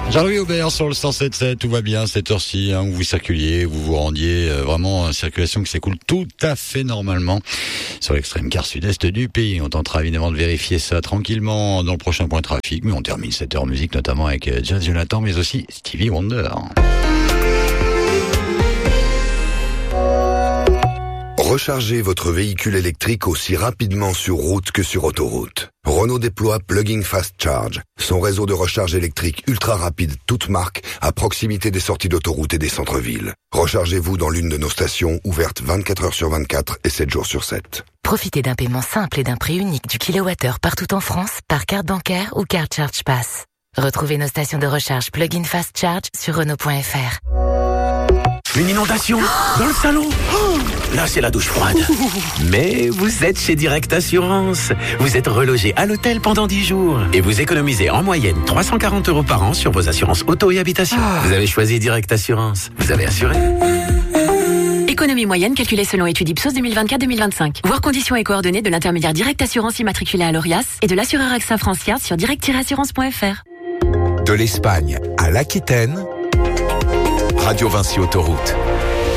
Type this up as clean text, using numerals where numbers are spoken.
Jean-Louis Aubert sur le 107.7, tout va bien cette heure-ci, où vous circuliez, vous vous rendiez, vraiment circulation qui s'écoule tout à fait normalement sur l'extrême quart sud-est du pays. On tentera évidemment de vérifier ça tranquillement dans le prochain point trafic, mais on termine cette heure musique notamment avec Jazz Jonathan, mais aussi Stevie Wonder. Rechargez votre véhicule électrique aussi rapidement sur route que sur autoroute. Renault déploie Plug-in Fast Charge, son réseau de recharge électrique ultra rapide toute marque à proximité des sorties d'autoroute et des centres-villes. Rechargez-vous dans l'une de nos stations ouvertes 24 heures sur 24 et 7 jours sur 7. Profitez d'un paiement simple et d'un prix unique du kilowattheure partout en France par carte bancaire ou carte Charge Pass. Retrouvez nos stations de recharge Plug-in Fast Charge sur Renault.fr. Une inondation dans le salon. Là, c'est la douche froide. Mais vous êtes chez Direct Assurance. Vous êtes relogé à l'hôtel pendant 10 jours. Et vous économisez en moyenne 340 € par an sur vos assurances auto et habitation. Vous avez choisi Direct Assurance. Vous avez assuré. Économie moyenne calculée selon étude Ipsos 2024-2025. Voir conditions et coordonnées de l'intermédiaire Direct Assurance immatriculé à l'ORIAS et de l'assureur AXA Francia sur direct-assurance.fr. De l'Espagne à l'Aquitaine, Radio Vinci Autoroute.